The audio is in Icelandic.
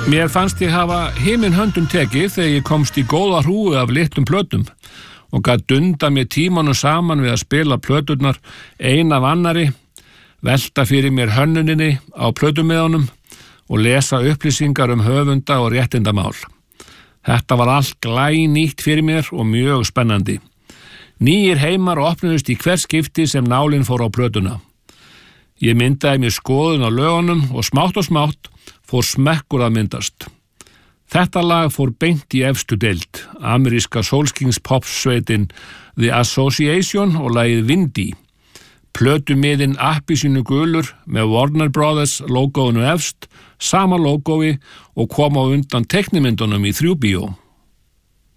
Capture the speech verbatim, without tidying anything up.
Mér fannst ég hafa himinn höndum tekið þegar ég komst í góða hrúgu af litlum plötum og gat dunda mér tímanum saman við að spila plöturnar ein af annari, velta fyrir mér hönnuninni á plötumiðunum og lesa upplýsingar um höfunda og réttindamál. Þetta var allt glænýtt fyrir mér og mjög spennandi. Nýir heimar opnuðust í hver skipti sem nálin fór á plötuna. Ég myndaði mér skoðun á lögunum og smátt og smátt fór smekkur að myndast. Þetta lag fór beint í efstu deild, ameríska sólskingspopsveitin The Association og lagið Windy. Plötumiðinn appelsínu gulur með Warner Brothers logoinu efst, sama logoi og kom á undan teiknimyndunum í þrjú bíó.